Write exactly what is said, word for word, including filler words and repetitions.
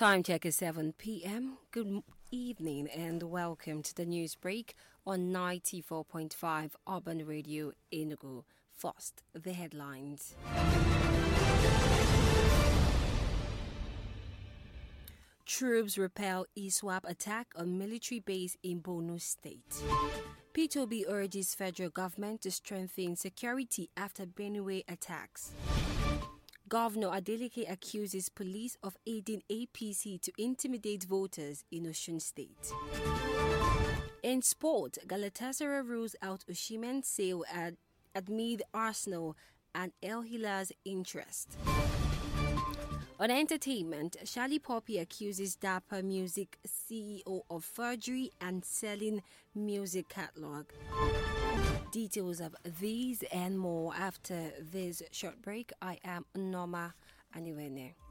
Time check is seven p.m. Good evening and welcome to the news break on ninety-four point five Urban Radio Enugu. First, the headlines. Troops repel ISWAP attack on military base in Borno State. P T O B urges federal government to strengthen security after Benue attacks. Governor Adeleke accuses police of aiding A P C to intimidate voters in Osun State. In sport, Galatasaray rules out Osimhen's sale at, amid Arsenal and El Hilal's interest. On entertainment, Shali Poppy accuses Dapper Music C E O of forgery and selling music catalog. Details of these and more after this short break. I am Norma Aniwene.